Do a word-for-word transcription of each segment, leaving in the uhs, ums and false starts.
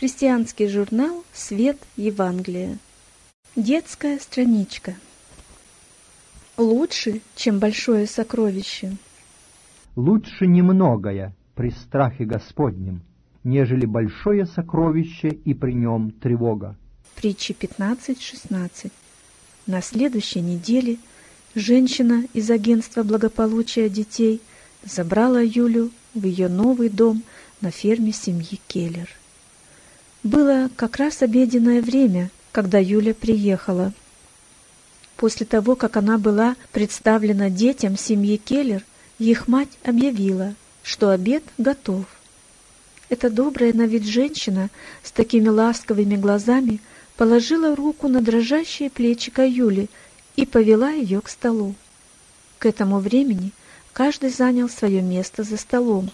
Христианский журнал «Свет Евангелия». Детская страничка. Лучше, чем большое сокровище. Лучше немногое при страхе Господнем, нежели большое сокровище и при нем тревога. Притча пятнадцать шестнадцать. На следующей неделе женщина из агентства благополучия детей забрала Юлю в ее новый дом на ферме семьи Келлер. Было как раз обеденное время, когда Юля приехала. После того, как она была представлена детям семьи Келлер, их мать объявила, что обед готов. Эта добрая на вид женщина с такими ласковыми глазами положила руку на дрожащие плечико Юли и повела ее к столу. К этому времени каждый занял свое место за столом.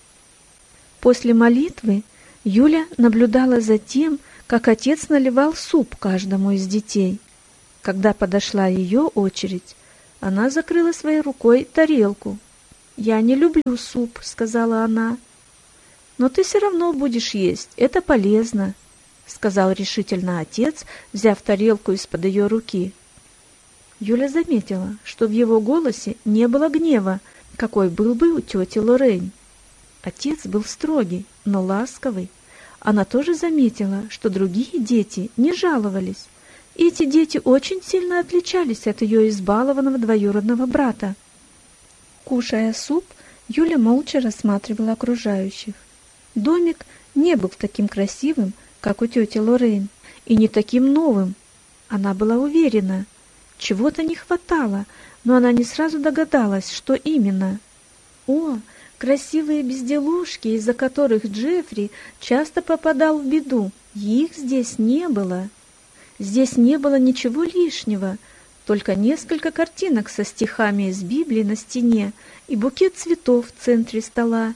После молитвы Юля наблюдала за тем, как отец наливал суп каждому из детей. Когда подошла ее очередь, она закрыла своей рукой тарелку. «Я не люблю суп», — сказала она. «Но ты все равно будешь есть, это полезно», — сказал решительно отец, взяв тарелку из-под ее руки. Юля заметила, что в его голосе не было гнева, какой был бы у тети Лоррейн. Отец был строгий, но ласковый. Она тоже заметила, что другие дети не жаловались. И эти дети очень сильно отличались от ее избалованного двоюродного брата. Кушая суп, Юля молча рассматривала окружающих. Домик не был таким красивым, как у тети Лоррейн, и не таким новым. Она была уверена, чего-то не хватало, но она не сразу догадалась, что именно. О, красивые безделушки, из-за которых Джеффри часто попадал в беду, их здесь не было. Здесь не было ничего лишнего, только несколько картинок со стихами из Библии на стене и букет цветов в центре стола.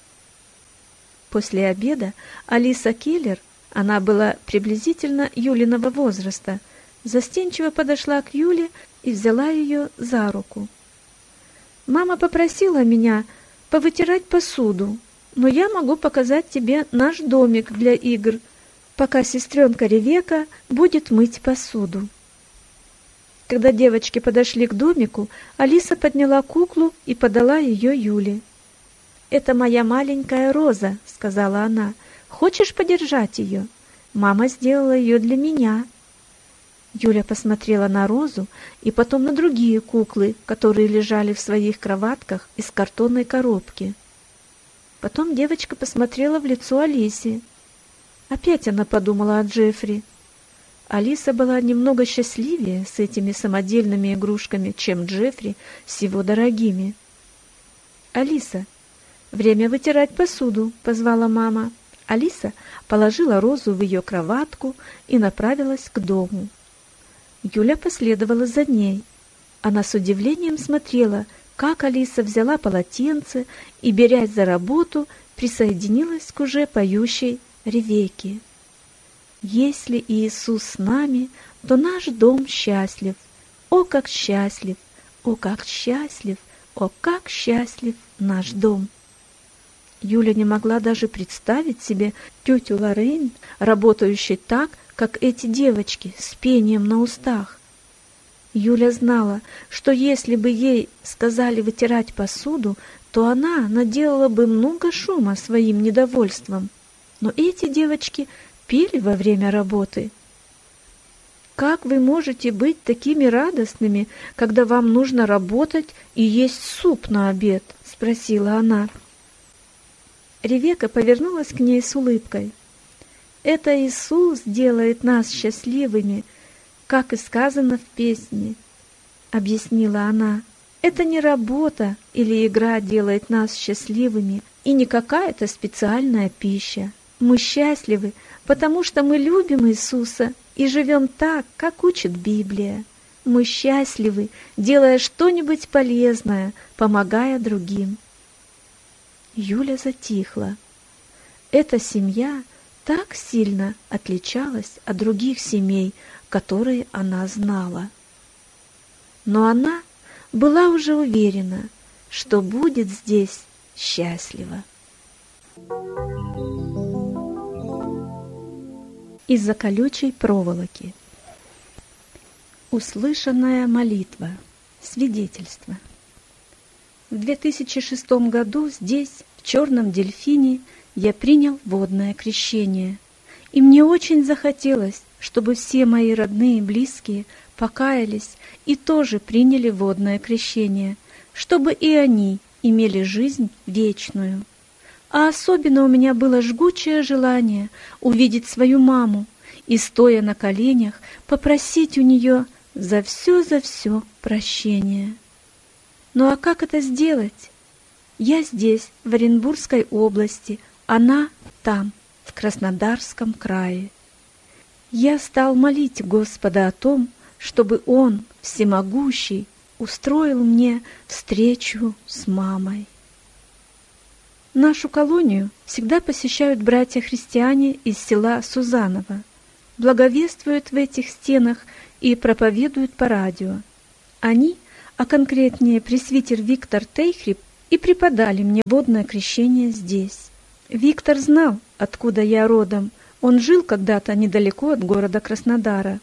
После обеда Алиса Келлер, она была приблизительно Юлиного возраста, застенчиво подошла к Юле и взяла ее за руку. «Мама попросила меня повытирать посуду, но я могу показать тебе наш домик для игр, пока сестренка Ревека будет мыть посуду». Когда девочки подошли к домику, Алиса подняла куклу и подала ее Юле. «Это моя маленькая Роза», — сказала она. «Хочешь подержать ее? Мама сделала ее для меня». Юля посмотрела на Розу и потом на другие куклы, которые лежали в своих кроватках из картонной коробки. Потом девочка посмотрела в лицо Алисе. Опять она подумала о Джеффри. Алиса была немного счастливее с этими самодельными игрушками, чем Джеффри с его дорогими. «Алиса, время вытирать посуду», — позвала мама. Алиса положила Розу в ее кроватку и направилась к дому. Юля последовала за ней. Она с удивлением смотрела, как Алиса взяла полотенце и, берясь за работу, присоединилась к уже поющей Ревеке. «Если Иисус с нами, то наш дом счастлив. О, как счастлив! О, как счастлив! О, как счастлив наш дом!» Юля не могла даже представить себе тетю Лоррейн, работающей так, как эти девочки, с пением на устах. Юля знала, что если бы ей сказали вытирать посуду, то она наделала бы много шума своим недовольством. Но эти девочки пели во время работы. «Как вы можете быть такими радостными, когда вам нужно работать и есть суп на обед?» — спросила она. Ревека повернулась к ней с улыбкой. «Это Иисус делает нас счастливыми, как и сказано в песне», — объяснила она. «Это не работа или игра делает нас счастливыми, и не какая-то специальная пища. Мы счастливы, потому что мы любим Иисуса и живем так, как учит Библия. Мы счастливы, делая что-нибудь полезное, помогая другим». Юля затихла. Эта семья так сильно отличалась от других семей, которые она знала. Но она была уже уверена, что будет здесь счастлива. из-за колючей проволоки. Услышанная молитва. Свидетельство. В две тысячи шестом году здесь, в Черном Дельфине, я принял водное крещение. И мне очень захотелось, чтобы все мои родные и близкие покаялись и тоже приняли водное крещение, чтобы и они имели жизнь вечную. А особенно у меня было жгучее желание увидеть свою маму и, стоя на коленях, попросить у нее за все, за все прощения. Ну а как это сделать? Я здесь, в Оренбургской области, она там, в Краснодарском крае. Я стал молить Господа о том, чтобы Он, всемогущий, устроил мне встречу с мамой. Нашу колонию всегда посещают братья-христиане из села Сузаново, благовествуют в этих стенах и проповедуют по радио. Они, а конкретнее пресвитер Виктор Тейхрип, и преподали мне водное крещение здесь. Виктор знал, откуда я родом, он жил когда-то недалеко от города Краснодара.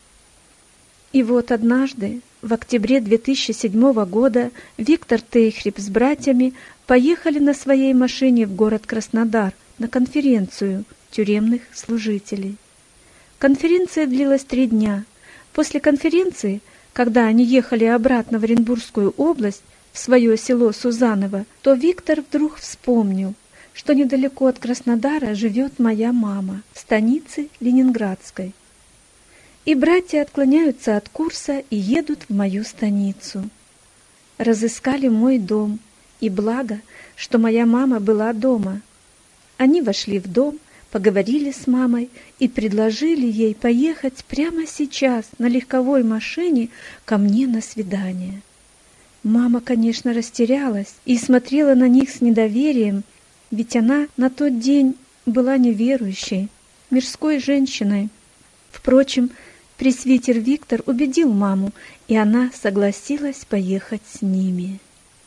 И вот однажды, в октябре две тысячи седьмого года, Виктор Тейхрип с братьями поехали на своей машине в город Краснодар на конференцию тюремных служителей. Конференция длилась три дня. После конференции, когда они ехали обратно в Оренбургскую область, в свое село Сузаново, то Виктор вдруг вспомнил, что недалеко от Краснодара живет моя мама, в станице Ленинградской. И братья отклоняются от курса и едут в мою станицу. Разыскали мой дом, и благо, что моя мама была дома. Они вошли в дом, поговорили с мамой и предложили ей поехать прямо сейчас на легковой машине ко мне на свидание. Мама, конечно, растерялась и смотрела на них с недоверием, ведь она на тот день была неверующей, мирской женщиной. Впрочем, пресвитер Виктор убедил маму, и она согласилась поехать с ними.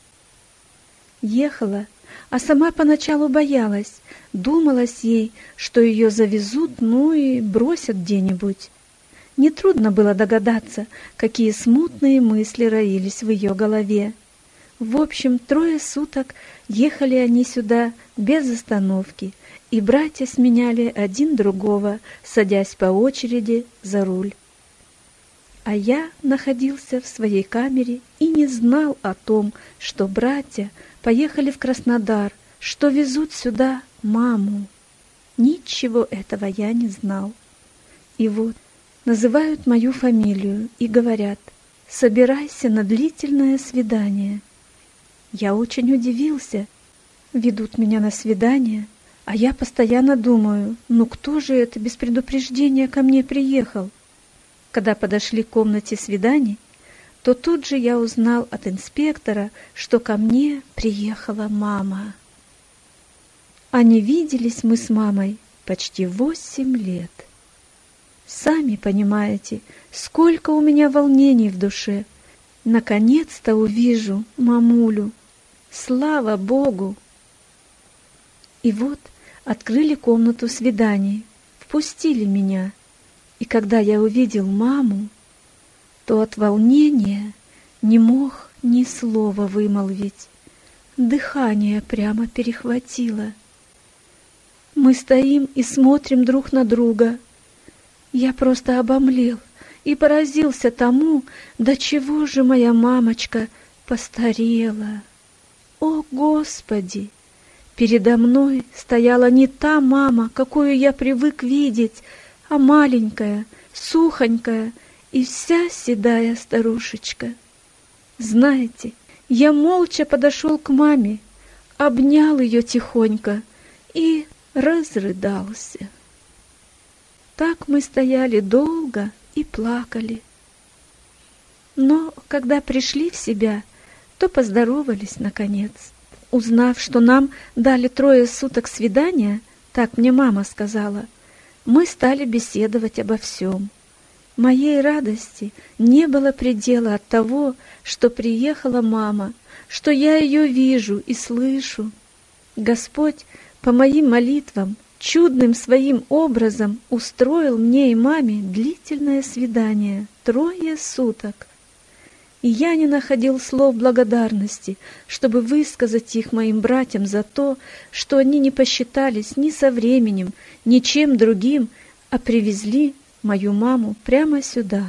Ехала, а сама поначалу боялась, думалось ей, что ее завезут, ну и бросят где-нибудь. Нетрудно было догадаться, какие смутные мысли роились в ее голове. В общем, трое суток ехали они сюда без остановки, и братья сменяли один другого, садясь по очереди за руль. А я находился в своей камере и не знал о том, что братья поехали в Краснодар, что везут сюда маму. Ничего этого я не знал. И вот называют мою фамилию и говорят: «Собирайся на длительное свидание». Я очень удивился. Ведут меня на свидание, а я постоянно думаю, ну кто же это без предупреждения ко мне приехал? Когда подошли к комнате свиданий, то тут же я узнал от инспектора, что ко мне приехала мама. А не виделись мы с мамой почти восемь лет. Сами понимаете, сколько у меня волнений в душе. Наконец-то увижу мамулю. Слава Богу! И вот открыли комнату свиданий, впустили меня. И когда я увидел маму, то от волнения не мог ни слова вымолвить. Дыхание прямо перехватило. Мы стоим и смотрим друг на друга. Я просто обомлел и поразился тому, до чего же моя мамочка постарела. О, Господи! Передо мной стояла не та мама, какую я привык видеть, а маленькая, сухонькая и вся седая старушечка. Знаете, я молча подошел к маме, обнял ее тихонько и разрыдался. Так мы стояли долго и плакали. Но когда пришли в себя, то поздоровались наконец. Узнав, что нам дали трое суток свидания, так мне мама сказала, мы стали беседовать обо всем. Моей радости не было предела от того, что приехала мама, что я ее вижу и слышу. Господь по моим молитвам чудным своим образом устроил мне и маме длительное свидание, трое суток. И я не находил слов благодарности, чтобы высказать их моим братьям за то, что они не посчитались ни со временем, ни чем другим, а привезли мою маму прямо сюда.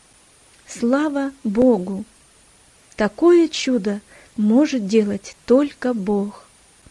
Слава Богу! Такое чудо может делать только Бог.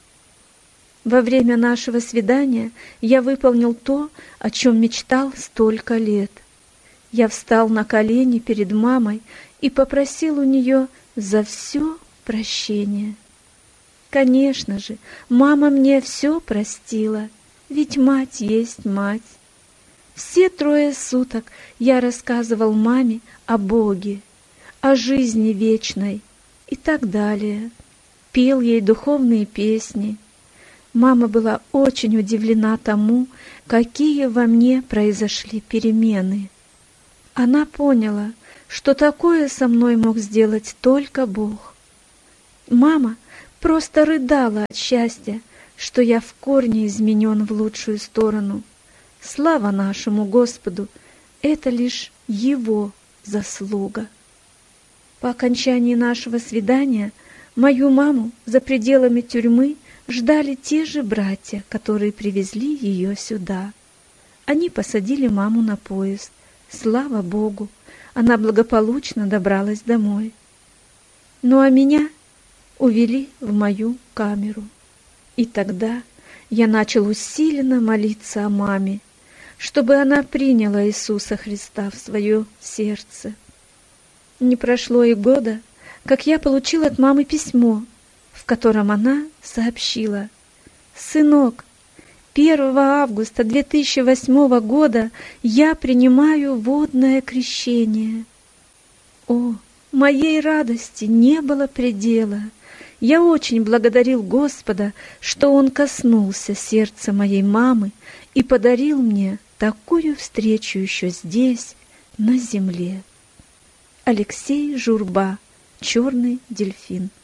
Во время нашего свидания я выполнил то, о чем мечтал столько лет. Я встал на колени перед мамой и попросил у нее за все прощение. Конечно же, мама мне все простила, ведь мать есть мать. Все трое суток я рассказывал маме о Боге, о жизни вечной и так далее. Пел ей духовные песни. Мама была очень удивлена тому, какие во мне произошли перемены. Она поняла, что такое со мной мог сделать только Бог. Мама просто рыдала от счастья, что я в корне изменен в лучшую сторону. Слава нашему Господу! Это лишь Его заслуга. По окончании нашего свидания мою маму за пределами тюрьмы ждали те же братья, которые привезли ее сюда. Они посадили маму на поезд. Слава Богу, она благополучно добралась домой. Ну а меня увели в мою камеру. И тогда я начал усиленно молиться о маме, чтобы она приняла Иисуса Христа в свое сердце. Не прошло и года, как я получил от мамы письмо, в котором она сообщила: «Сынок, первого августа две тысячи восьмого года я принимаю водное крещение». О, моей радости не было предела. Я очень благодарил Господа, что Он коснулся сердца моей мамы и подарил мне такую встречу еще здесь, на земле. Алексей Журба, «Черный дельфин».